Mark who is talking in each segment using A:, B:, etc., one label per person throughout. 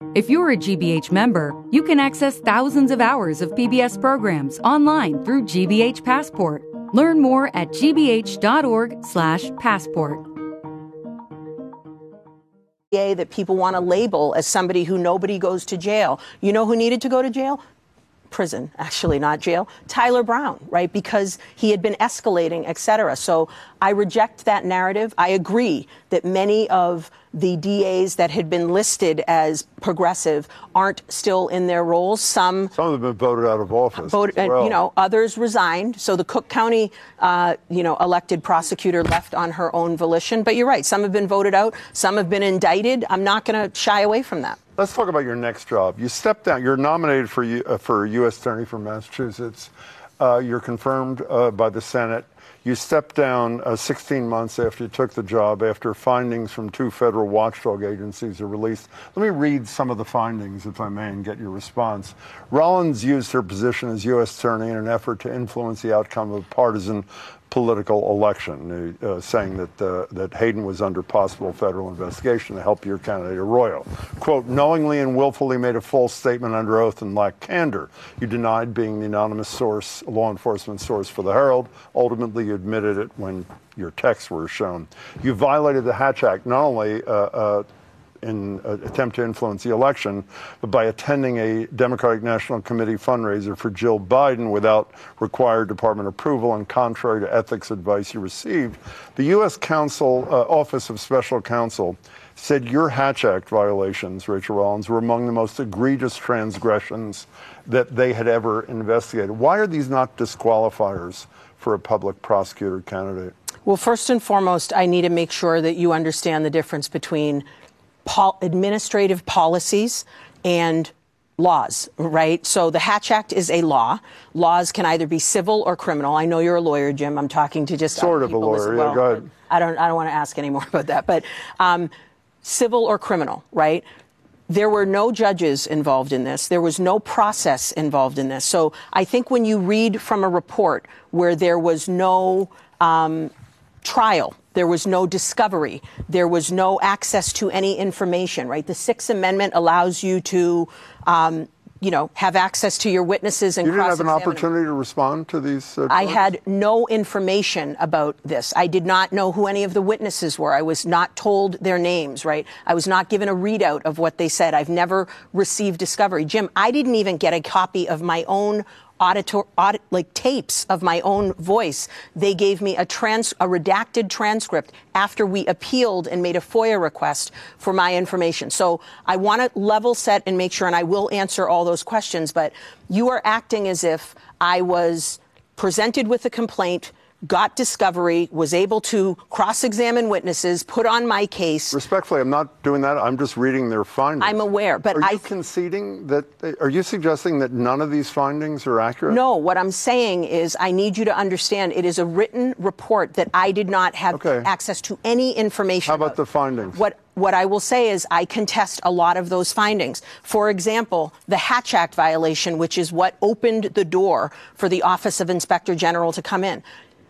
A: If you're a GBH member, you can access thousands of hours of PBS programs online through GBH Passport. Learn more at gbh.org/passport.
B: That people want to label as somebody who nobody goes to jail. You know who needed to go to jail? Prison, actually, not jail. Tyler Brown, right? Because he had been escalating, et cetera. So I reject that narrative. I agree that many of the DAs that had been listed as progressive aren't still in their roles. Some
C: of them have been voted out of office.
B: Others resigned. So the Cook County, elected prosecutor left on her own volition. But you're right. Some have been voted out. Some have been indicted. I'm not going to shy away from that.
C: Let's talk about your next job. You stepped down. You're nominated for U.S. Attorney from Massachusetts. You're confirmed by the Senate. You stepped down 16 months after you took the job after findings from 2 federal watchdog agencies are released. Let me read some of the findings, if I may, and get your response. Rollins used her position as U.S. Attorney in an effort to influence the outcome of a partisan political election, saying that Hayden was under possible federal investigation to help your candidate Arroyo. Quote, knowingly and willfully made a false statement under oath and lacked candor. You denied being the anonymous source, law enforcement source for the Herald. Ultimately, you admitted it when your texts were shown. You violated the Hatch Act, not only in an attempt to influence the election, but by attending a Democratic National Committee fundraiser for Jill Biden without required department approval and contrary to ethics advice you received. The U.S. Office of Special Counsel said your Hatch Act violations, Rachel Rollins, were among the most egregious transgressions that they had ever investigated. Why are these not disqualifiers for a public prosecutor candidate?
B: Well, first and foremost, I need to make sure that you understand the difference between administrative policies and laws, right? So the Hatch Act is a law. Laws can either be civil or criminal. I know you're a lawyer, Jim. I'm talking to just
C: sort of a lawyer.
B: Well.
C: Yeah, go ahead.
B: I don't want to ask any more about that. But civil or criminal, right? There were no judges involved in this. There was no process involved in this. So I think when you read from a report where there was no trial, there was no discovery, there was no access to any information, right? The Sixth Amendment allows you to, have access to your witnesses and cross-examine.
C: You didn't have an opportunity to respond to these
B: I had no information about this. I did not know who any of the witnesses were. I was not told their names, right? I was not given a readout of what they said. I've never received discovery. Jim, I didn't even get a copy of my own tapes of my own voice. They gave me a redacted transcript after we appealed and made a FOIA request for my information. So I want to level set and make sure, and I will answer all those questions, but you are acting as if I was presented with a complaint, got discovery, was able to cross-examine witnesses, put on my case.
C: Respectfully, I'm not doing that. I'm just reading their findings.
B: I'm aware, but
C: are you conceding that? Are you suggesting that none of these findings are accurate?
B: No. What I'm saying is, I need you to understand, it is a written report that I did not have access to any information.
C: How about the findings?
B: What I will say is I contest a lot of those findings. For example, the Hatch Act violation, which is what opened the door for the Office of Inspector General to come in.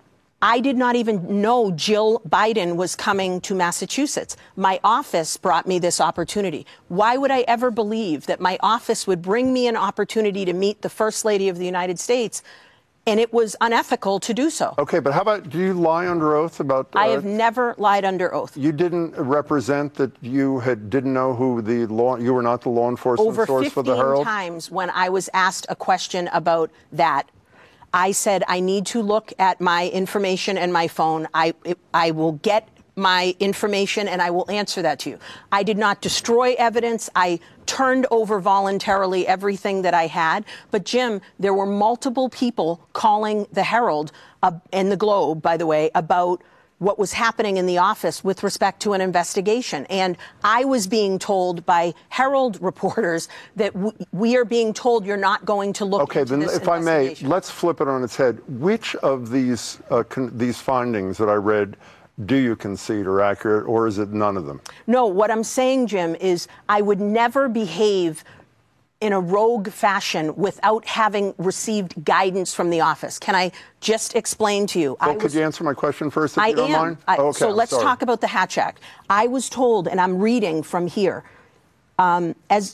B: I did not even know Jill Biden was coming to Massachusetts. My office brought me this opportunity. Why would I ever believe that my office would bring me an opportunity to meet the First Lady of the United States? And it was unethical to do so.
C: Okay, but how about, do you lie under oath about...
B: I have never lied under oath.
C: You didn't represent that you didn't know who you were not the law enforcement source for the Herald?
B: Over 15 times when I was asked a question about that, I said, I need to look at my information and my phone. I will get my information and I will answer that to you. I did not destroy evidence. I turned over voluntarily everything that I had. But Jim, there were multiple people calling the Herald and the Globe, by the way, about what was happening in the office with respect to an investigation. And I was being told by Herald reporters that we are being told you're not going to look into this investigation.
C: Okay, then if I may, let's flip it on its head. Which of these findings that I read do you concede are accurate, or is it none of them?
B: No, what I'm saying, Jim, is I would never behave in a rogue fashion without having received guidance from the office. Can I just explain to you?
C: Well, could you answer my question first, if you don't mind? Okay,
B: so let's talk about the Hatch Act. I was told, and I'm reading from here, as